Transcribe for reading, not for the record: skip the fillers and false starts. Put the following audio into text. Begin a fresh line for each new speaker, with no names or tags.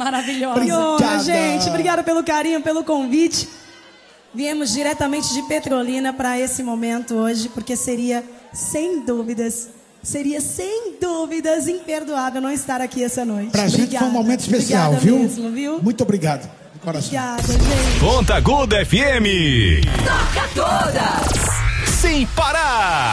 Maravilhosa.
Que honra, gente. Obrigada pelo carinho, pelo convite. Viemos diretamente de Petrolina para esse momento hoje, porque seria, sem dúvidas, imperdoável não estar aqui essa noite.
Pra gente foi um momento especial,
mesmo, viu?
Muito obrigado, de coração.
Obrigada, gente.
Ponta Aguda FM.
Toca todas.
Sem parar.